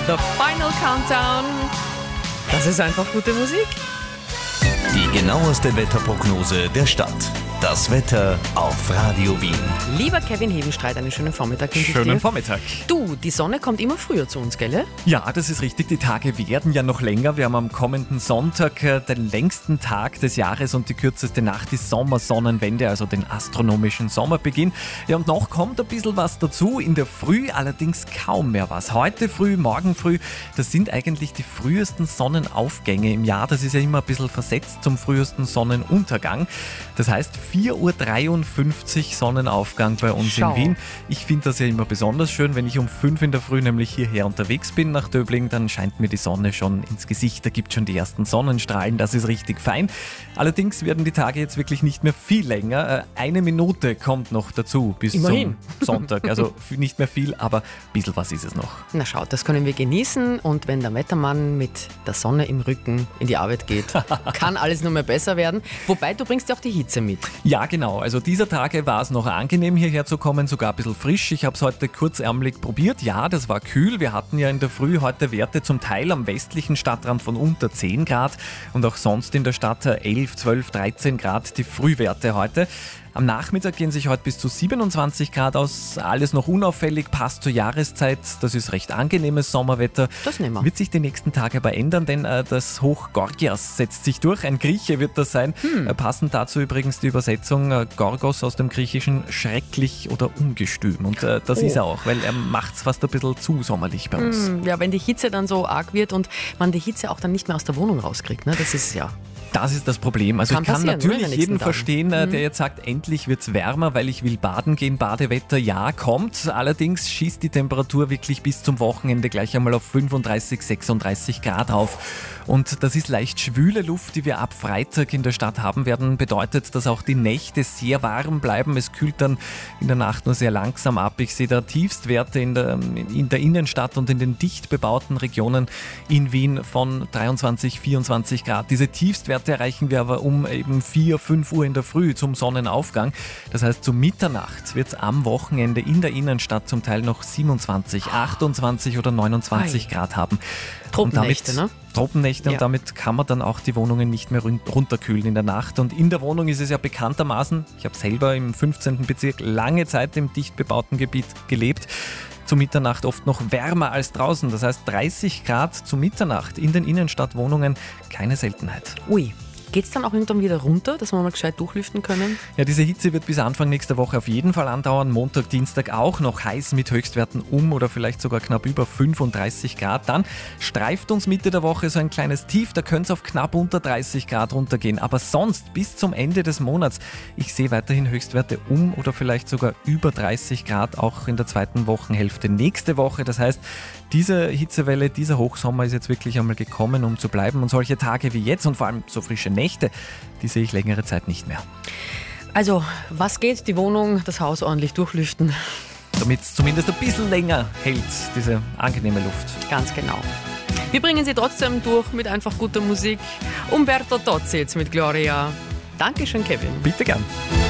The Final Countdown. Das ist einfach gute Musik. Die genaueste Wetterprognose der Stadt. Das Wetter auf Radio Wien. Lieber Kevin Hebenstreit, einen schönen Vormittag wünsche ich dir. Schönen Vormittag. Du, die Sonne kommt immer früher zu uns, gell? Ja, das ist richtig. Die Tage werden ja noch länger. Wir haben am kommenden Sonntag den längsten Tag des Jahres und die kürzeste Nacht, die Sommersonnenwende, also den astronomischen Sommerbeginn. Ja, und noch kommt ein bisschen was dazu. In der Früh allerdings kaum mehr was. Heute früh, morgen früh, das sind eigentlich die frühesten Sonnenaufgänge im Jahr. Das ist ja immer ein bisschen versetzt zum frühesten Sonnenuntergang. Das heißt 4:53 Uhr Sonnenaufgang bei uns in Wien. Ich finde das ja immer besonders schön, wenn ich um 5 in der Früh nämlich hierher unterwegs bin nach Döbling, dann scheint mir die Sonne schon ins Gesicht. Da gibt es schon die ersten Sonnenstrahlen, das ist richtig fein. Allerdings werden die Tage jetzt wirklich nicht mehr viel länger. 1 Minute kommt noch dazu bis Immerhin. zum Sonntag. Also nicht mehr viel, aber ein bisschen was ist es noch. Na schau, das können wir genießen und wenn der Wettermann mit der Sonne im Rücken in die Arbeit geht, kann alles nur mehr besser werden. Wobei, du bringst ja auch die Hitze mit. Ja, genau. Also dieser Tage war es noch angenehm, hierher zu kommen, sogar ein bisschen frisch. Ich habe es heute kurzärmlich probiert. Ja, das war kühl. Wir hatten ja in der Früh heute Werte zum Teil am westlichen Stadtrand von unter 10 Grad und auch sonst in der Stadt 11, 12, 13 Grad die Frühwerte heute. Am Nachmittag gehen sich heute bis zu 27 Grad aus. Alles noch unauffällig, passt zur Jahreszeit. Das ist recht angenehmes Sommerwetter. Das nehmen wir. Wird sich die nächsten Tage aber ändern, denn das Hoch Gorgias setzt sich durch. Ein Grieche wird das sein. Passend dazu übrigens die Übersetzung Gorgos aus dem Griechischen schrecklich oder ungestüm. Und das ist er auch, weil er macht es fast ein bisschen zu sommerlich bei uns. Ja, wenn die Hitze dann so arg wird und man die Hitze auch dann nicht mehr aus der Wohnung rauskriegt, ne? Das ist ja... Das ist das Problem. Also Kann ich kann passieren, oder, in natürlich den jeden nächsten verstehen, der jetzt sagt, endlich wird's wärmer, weil ich will baden gehen. Badewetter, ja, kommt. Allerdings schießt die Temperatur wirklich bis zum Wochenende gleich einmal auf 35, 36 Grad auf. Und das ist leicht schwüle Luft, die wir ab Freitag in der Stadt haben werden. Bedeutet, dass auch die Nächte sehr warm bleiben. Es kühlt dann in der Nacht nur sehr langsam ab. Ich sehe da Tiefstwerte in der Innenstadt und in den dicht bebauten Regionen in Wien von 23, 24 Grad. Diese Tiefstwerte erreichen wir aber um eben 4, 5 Uhr in der Früh zum Sonnenaufgang. Das heißt, zu Mitternacht wird es am Wochenende in der Innenstadt zum Teil noch 27, 28 oder 29 Grad haben. Tropennächte, ne? Tropennächte Ja. Und damit kann man dann auch die Wohnungen nicht mehr runterkühlen in der Nacht. Und in der Wohnung ist es ja bekanntermaßen, ich habe selber im 15. Bezirk lange Zeit im dicht bebauten Gebiet gelebt, zu Mitternacht oft noch wärmer als draußen. Das heißt 30 Grad zu Mitternacht in den Innenstadtwohnungen, keine Seltenheit. Ui. Geht's dann auch irgendwann wieder runter, dass wir mal gescheit durchlüften können? Ja, diese Hitze wird bis Anfang nächster Woche auf jeden Fall andauern. Montag, Dienstag auch noch heiß mit Höchstwerten um oder vielleicht sogar knapp über 35 Grad. Dann streift uns Mitte der Woche so ein kleines Tief, da könnte es auf knapp unter 30 Grad runtergehen. Aber sonst bis zum Ende des Monats, ich sehe weiterhin Höchstwerte um oder vielleicht sogar über 30 Grad, auch in der zweiten Wochenhälfte nächste Woche. Das heißt, diese Hitzewelle, dieser Hochsommer ist jetzt wirklich einmal gekommen, um zu bleiben. Und solche Tage wie jetzt und vor allem so frische Nächte, die sehe ich längere Zeit nicht mehr. Also, was geht? Die Wohnung, das Haus ordentlich durchlüften. Damit es zumindest ein bisschen länger hält, diese angenehme Luft. Ganz genau. Wir bringen sie trotzdem durch mit einfach guter Musik. Umberto Tozzi jetzt mit Gloria. Dankeschön, Kevin. Bitte gern.